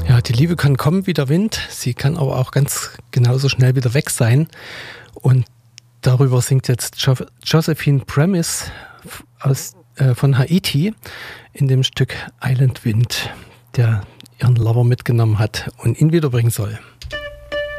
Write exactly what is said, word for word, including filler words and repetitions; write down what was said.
Ja, die Liebe kann kommen wie der Wind, sie kann aber auch ganz genauso schnell wieder weg sein. Und darüber singt jetzt jo- Josephine Premis aus, äh, von Haiti in dem Stück Island Wind, der ihren Lover mitgenommen hat und ihn wiederbringen soll.